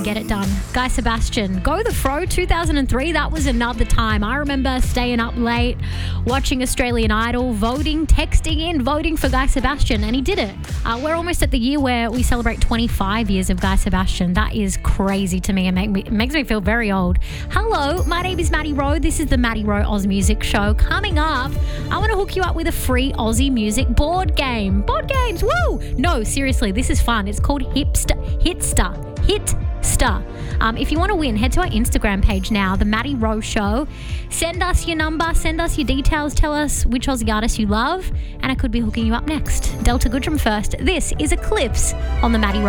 get it done. Guy Sebastian, Go the Fro 2003. That was another time. I remember staying up late, watching Australian Idol, voting, texting in, voting for Guy Sebastian, and he did it. We're almost at the year where we celebrate 25 years of Guy Sebastian. That is crazy to me and it makes me feel very old. Hello, my name is Maddie Rowe. This is the Maddie Rowe Oz Music Show. Coming up, I want to hook you up with a free Aussie music board game. Board games, woo! No, seriously, this is fun. It's called Hitster. If you want to win, head to our Instagram page now, The Maddie Rowe Show. Send us your number, send us your details, tell us which Aussie artist you love, and I could be hooking you up next. Delta Goodrum first. This is Eclipse on The Maddie Rowe